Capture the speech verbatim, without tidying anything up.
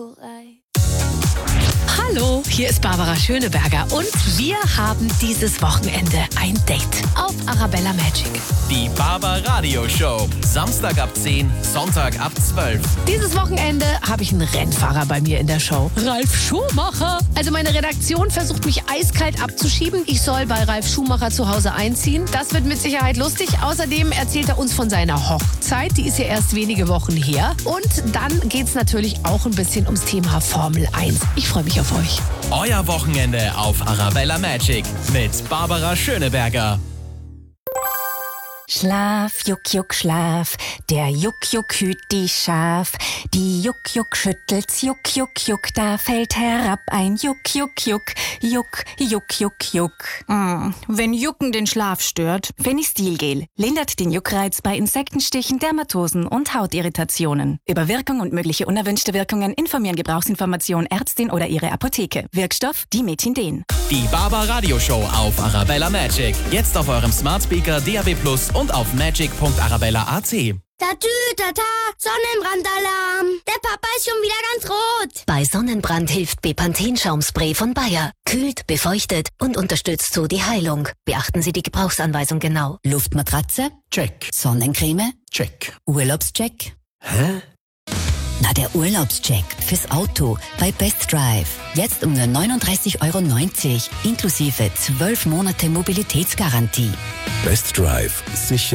Hallo, hier ist Barbara Schöneberger und wir haben dieses Wochenende ein Date auf Arabella Magic. Die Barber Radio Show. Samstag ab zehn, Sonntag ab zwölf. Dieses Wochenende habe ich einen Rennfahrer bei mir in der Show. Ralf Schumacher. Also meine Redaktion versucht mich eiskalt abzuschieben. Ich soll bei Ralf Schumacher zu Hause einziehen. Das wird mit Sicherheit lustig. Außerdem erzählt er uns von seiner Hochzeit. Die ist ja erst wenige Wochen her. Und dann geht es natürlich auch ein bisschen ums Thema Formel eins. Ich freue mich auf euch. Euer Wochenende auf Arabella Magic mit Barbara Schöneberger. Schlaf, Juck, Juck, Schlaf, der Juck, Juck hüt die Schaf. Die Juck, Juck schüttelt's, Juck, Juck, Juck, da fällt herab ein Juck, Juck, Juck, Juck, Juck, Juck, Juck. Mm, wenn Jucken den Schlaf stört, Fenistilgel lindert den Juckreiz bei Insektenstichen, Dermatosen und Hautirritationen. Über Wirkung und mögliche unerwünschte Wirkungen informieren Gebrauchsinformation Ärztin oder ihre Apotheke. Wirkstoff Dimethinden. Die Barber Radio Show auf Arabella Magic. Jetzt auf eurem Smart Speaker, D A B Plus und auf magic punkt arabella punkt a t. Tatü, tata, Sonnenbrandalarm. Der Papa ist schon wieder ganz rot. Bei Sonnenbrand hilft Bepanthen-Schaumspray von Bayer. Kühlt, befeuchtet und unterstützt so die Heilung. Beachten Sie die Gebrauchsanweisung genau. Luftmatratze? Check. Sonnencreme? Check. Urlaubscheck? Hä? Na, der Urlaubscheck fürs Auto bei Best Drive. Jetzt um nur neununddreißig Euro neunzig, inklusive zwölf Monate Mobilitätsgarantie. Best Drive. Sicher.